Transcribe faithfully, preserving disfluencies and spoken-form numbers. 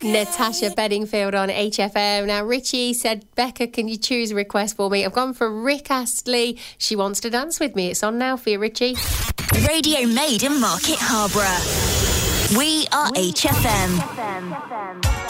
Natasha Bedingfield on H F M. Now, Richie said, Becca, can you choose a request for me? I've gone for Rick Astley. She Wants to Dance With Me. It's on now for you, Richie. Radio made in Market Harborough. We are H F M.